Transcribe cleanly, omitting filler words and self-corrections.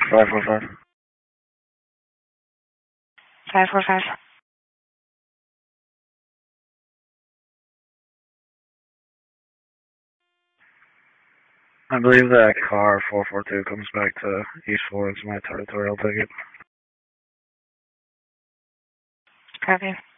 545. 545. I believe that car 442 comes back to East Florence, my territorial ticket. Copy.